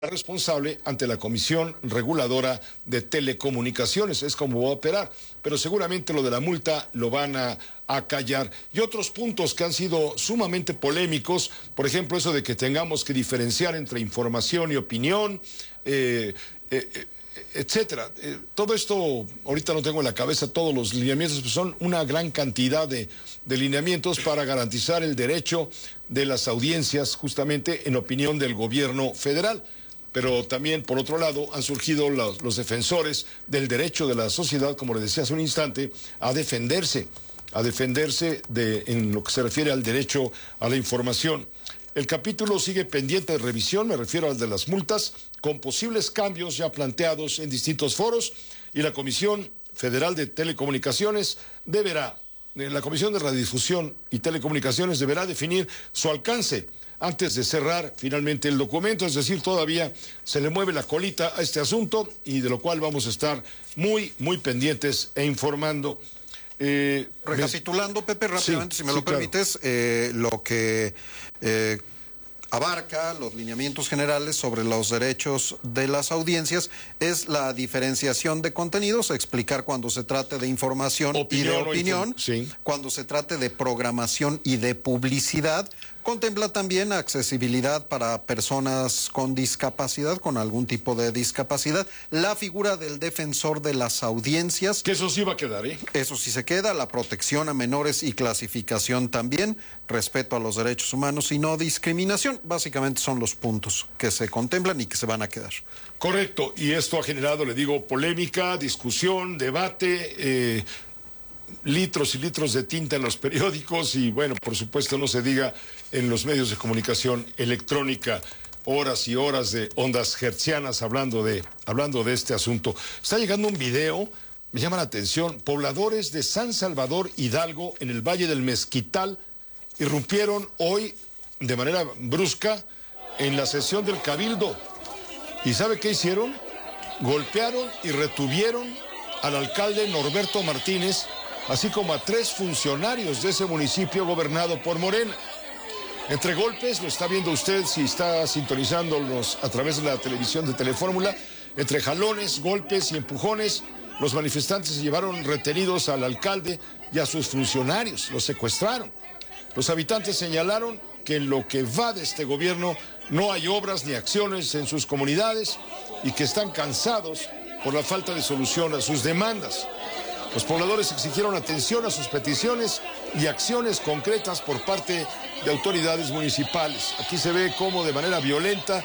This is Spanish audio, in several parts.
responsable ante la Comisión Reguladora de Telecomunicaciones. Es como va a operar, pero seguramente lo de la multa lo van a callar. Y otros puntos que han sido sumamente polémicos, por ejemplo, eso de que tengamos que diferenciar entre información y opinión, etcétera. Todo esto, ahorita no tengo en la cabeza todos los lineamientos, pero son una gran cantidad de lineamientos para garantizar el derecho de las audiencias justamente en opinión del gobierno federal. Pero también, por otro lado, han surgido los defensores del derecho de la sociedad, como le decía hace un instante, a defenderse en lo que se refiere al derecho a la información. El capítulo sigue pendiente de revisión, me refiero al de las multas, con posibles cambios ya planteados en distintos foros, y la Comisión Federal de Telecomunicaciones la Comisión de Radiodifusión y Telecomunicaciones deberá definir su alcance antes de cerrar finalmente el documento, es decir, todavía se le mueve la colita a este asunto y de lo cual vamos a estar muy, muy pendientes e informando. Recapitulando, Pepe, rápidamente, si me lo permites, lo que abarca los lineamientos generales sobre los derechos de las audiencias es la diferenciación de contenidos, explicar cuando se trate de información y de opinión, cuando se trate de programación y de publicidad. Contempla también accesibilidad para personas con discapacidad, con algún tipo de discapacidad, la figura del defensor de las audiencias. Que eso sí va a quedar, ¿eh? Eso sí se queda, la protección a menores y clasificación también, respeto a los derechos humanos y no discriminación. Básicamente son los puntos que se contemplan y que se van a quedar. Correcto, y esto ha generado, le digo, polémica, discusión, debate, litros y litros de tinta en los periódicos y, bueno, por supuesto, no se diga en los medios de comunicación electrónica, horas y horas de ondas hertzianas hablando de este asunto. Está llegando un video, me llama la atención, pobladores de San Salvador Hidalgo, en el Valle del Mezquital, irrumpieron hoy de manera brusca en la sesión del Cabildo. ¿Y sabe qué hicieron? Golpearon y retuvieron al alcalde Norberto Martínez, así como a 3 funcionarios de ese municipio gobernado por Morena. Entre golpes, lo está viendo usted si está sintonizándonos a través de la televisión de Telefórmula, entre jalones, golpes y empujones, los manifestantes se llevaron retenidos al alcalde y a sus funcionarios, los secuestraron. Los habitantes señalaron que en lo que va de este gobierno no hay obras ni acciones en sus comunidades y que están cansados por la falta de solución a sus demandas. Los pobladores exigieron atención a sus peticiones y acciones concretas por parte de autoridades municipales. Aquí se ve cómo de manera violenta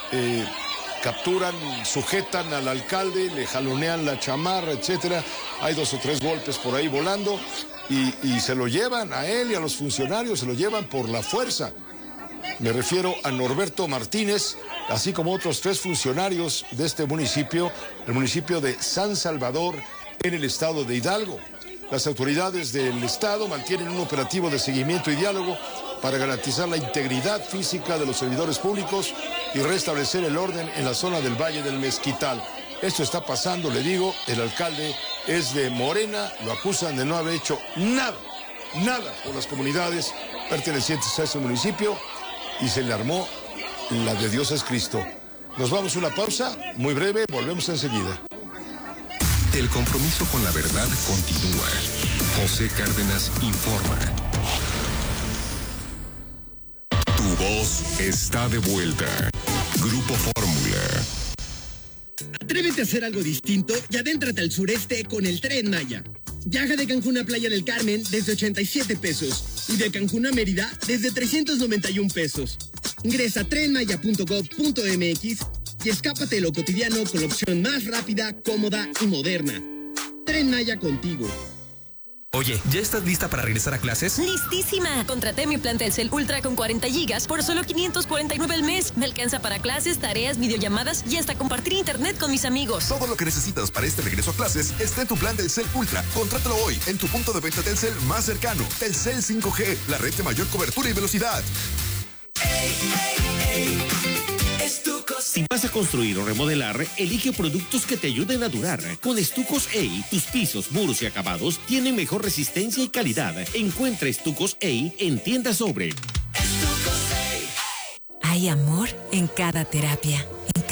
capturan, sujetan al alcalde, le jalonean la chamarra, etcétera. Hay 2 o 3 golpes por ahí volando y se lo llevan a él y a los funcionarios, se lo llevan por la fuerza. Me refiero a Norberto Martínez, así como otros 3 funcionarios de este municipio, el municipio de San Salvador, en el estado de Hidalgo. Las autoridades del estado mantienen un operativo de seguimiento y diálogo para garantizar la integridad física de los servidores públicos y restablecer el orden en la zona del Valle del Mezquital. Esto está pasando, le digo, el alcalde es de Morena, lo acusan de no haber hecho nada por las comunidades pertenecientes a ese municipio y se le armó la de Dios es Cristo. Nos vamos a una pausa muy breve, volvemos enseguida. El compromiso con la verdad continúa. José Cárdenas informa. Tu voz está de vuelta. Grupo Fórmula. Atrévete a hacer algo distinto y adéntrate al sureste con el Tren Maya. Viaja de Cancún a Playa del Carmen desde 87 pesos y de Cancún a Mérida desde 391 pesos. Ingresa a trenmaya.gov.mx y escápate de lo cotidiano con la opción más rápida, cómoda y moderna. Tren Maya contigo. Oye, ¿ya estás lista para regresar a clases? ¡Listísima! Contraté mi plan Telcel Ultra con 40 gigas por solo 549 al mes. Me alcanza para clases, tareas, videollamadas y hasta compartir internet con mis amigos. Todo lo que necesitas para este regreso a clases está en tu plan Telcel Ultra. Contrátalo hoy en tu punto de venta Telcel más cercano. Telcel 5G, la red de mayor cobertura y velocidad. Si vas a construir o remodelar, elige productos que te ayuden a durar. Con Estucos EI, tus pisos, muros y acabados tienen mejor resistencia y calidad. Encuentra Estucos EI en tiendas Sobre. Hay amor en cada terapia.